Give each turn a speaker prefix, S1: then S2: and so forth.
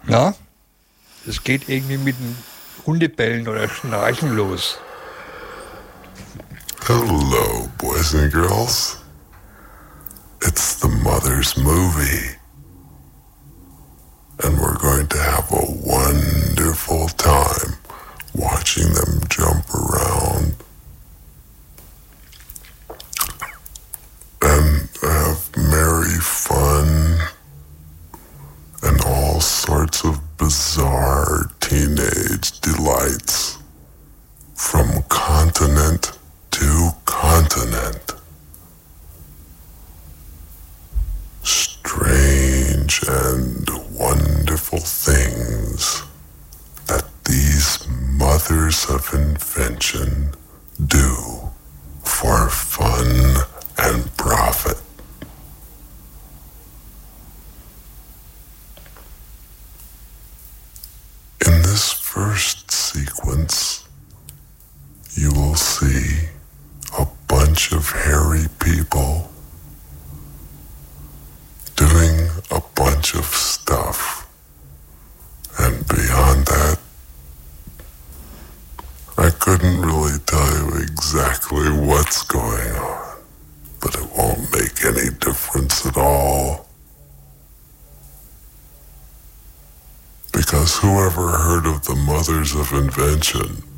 S1: Na, es geht irgendwie mit dem Hundebellen oder Schnarchen los.
S2: Hello, boys and girls. It's the Mother's Movie. And we're going to have a wonderful time watching them jump around and have merry fun and all sorts of bizarre teenage delights from continent to continent. Strange and wonderful things that these mothers of invention do for fun and profit. In this first sequence, you will see a bunch of hairy people doing a bunch of stuff. And beyond that, I couldn't really tell you exactly what's going on, but it won't make any difference at all. Because whoever heard of the mothers of invention